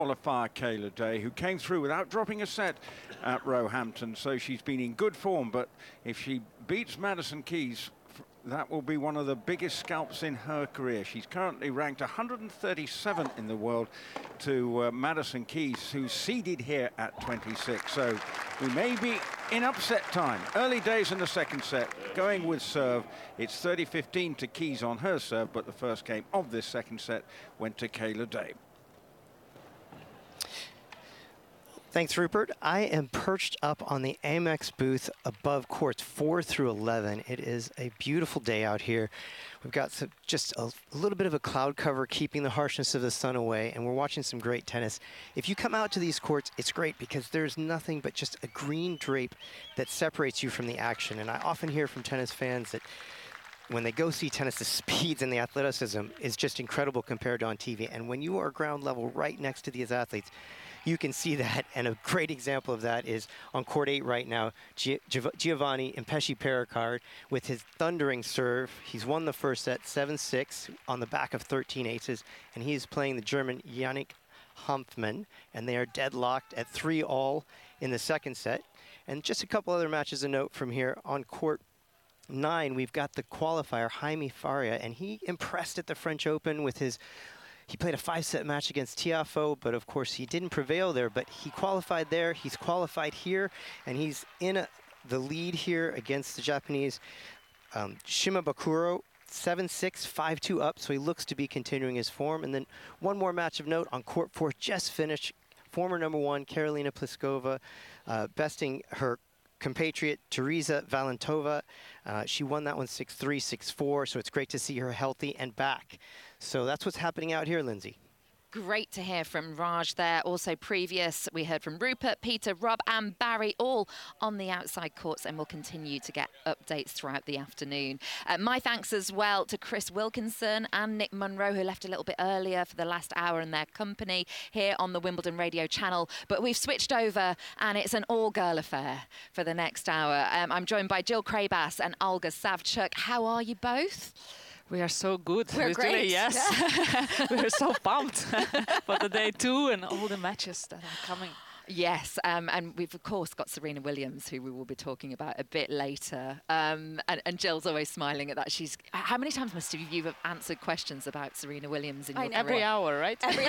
qualifier Kayla Day, who came through without dropping a set at Roehampton, so she's been in good form. But if she beats Madison Keys, that will be one of the biggest scalps in her career. She's currently ranked 137th in the world to Madison Keys, who's seeded here at 26. So we may be in upset time. Early days in the second set, going with serve. It's 30-15 to Keys on her serve, but the first game of this second set went to Kayla Day. Thanks, Rupert. I am perched up on the Amex booth above courts 4 through 11. It is a beautiful day out here. We've got just a little bit of a cloud cover keeping the harshness of the sun away, and we're watching some great tennis. If you come out to these courts, it's great because there's nothing but just a green drape that separates you from the action. And I often hear from tennis fans that when they go see tennis, the speeds and the athleticism is just incredible compared to on TV. And when you are ground level right next to these athletes, you can see that, and a great example of that is on court 8 right now, Giovanni Impey-Perricard with his thundering serve. He's won the first set 7-6 on the back of 13 aces, and he's playing the German Yannick Hanfmann, and they are deadlocked at 3-all in the second set. And just a couple other matches of note from here. On court 9, we've got the qualifier, Jaime Faria, and he impressed at the French Open with his... He played a 5-set match against Tiafoe, but of course he didn't prevail there, but he qualified there, he's qualified here, and he's in the lead here against the Japanese Shimabukuro, 7-6, 5-2 up, so he looks to be continuing his form. And then one more match of note on court 4, just finished, former number 1, Karolina Pliskova, besting her compatriot Teresa Valentova. She won that one 6-3, 6-4, so it's great to see her healthy and back. So that's what's happening out here, Lindsay. Great to hear from Raj there. Also previous, we heard from Rupert, Peter, Rob and Barry, all on the outside courts, and we'll continue to get updates throughout the afternoon. My thanks as well to Chris Wilkinson and Nick Munro, who left a little bit earlier for the last hour in their company here on the Wimbledon Radio channel. But we've switched over, and it's an all-girl affair for the next hour. I'm joined by Jill Craybas and Olga Savchuk. How are you both? We are so good. We're great. Yes. Yeah. We're so pumped for the day 2 and all the matches that are coming. Yes, and we've of course got Serena Williams, who we will be talking about a bit later. And Jill's always smiling at that. How many times must you have answered questions about Serena Williams in your career? Every hour, right? Every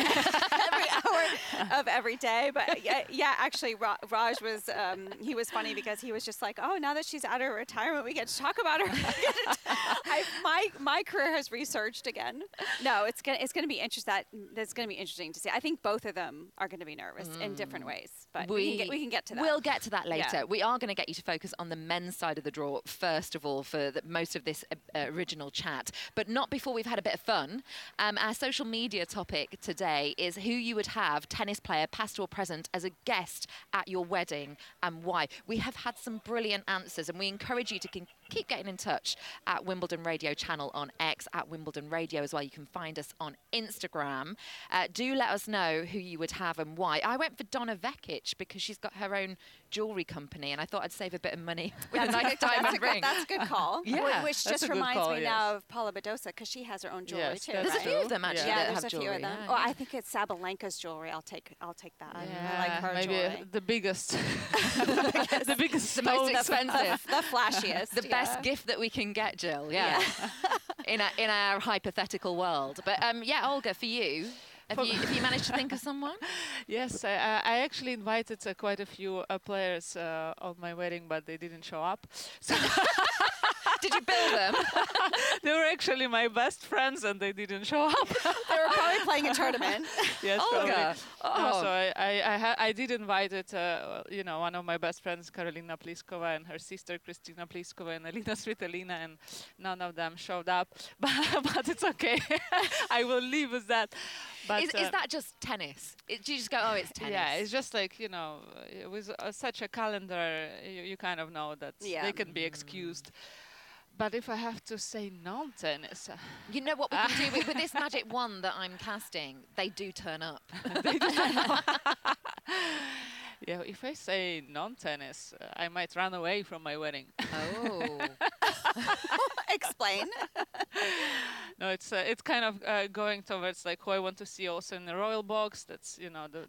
hour of every day. But yeah, actually, Raj was he was funny because he was just like, oh, now that she's out of retirement, we get to talk about her. My career has resurged again. No, it's gonna be interesting. That's gonna be interesting to see. I think both of them are gonna be nervous in different ways. But we can get to that. We'll get to that later. Yeah. We are going to get you to focus on the men's side of the draw, first of all, for most of this original chat. But not before we've had a bit of fun. Our social media topic today is who you would have, tennis player, past or present, as a guest at your wedding and why. We have had some brilliant answers, and we encourage you to keep getting in touch at Wimbledon Radio channel on X, at Wimbledon Radio as well. You can find us on Instagram. Do let us know who you would have and why. I went for Donna Vekic because she's got her own jewellery company, and I thought I'd save a bit of money with a nice diamond ring. That's a good call. Yeah. Which just reminds me now of Paula Badosa, because she has her own jewellery too. There's a few of them actually that there's have a jewellery. Few of them. Yeah, oh, I think it's Sabalenka's jewellery. I'll take that. I like her maybe jewellery. The biggest. The biggest. The most expensive. The flashiest. The best gift that we can get, Jill. Yeah. in our hypothetical world. But Olga, for you. Have you managed to think of someone? Yes, I actually invited quite a few players on my wedding, but they didn't show up. So Did you bill them? They were actually my best friends, and they didn't show up. They were probably playing a tournament. Yes, Olga. So I did invite one of my best friends, Karolina Pliskova, and her sister Kristina Pliskova, and Elina Svitolina, and none of them showed up. But it's okay. I will leave with that. But, is that just tennis? Do you just go, oh, it's tennis? Yeah, it's just like, with such a calendar, you kind of know that they can be excused. But if I have to say non-tennis... You know what we can do with this Magic Wand that I'm casting? They do turn up. Yeah, if I say non-tennis, I might run away from my wedding. Oh. Explain. No, it's kind of going towards like who I want to see also in the royal box. That's the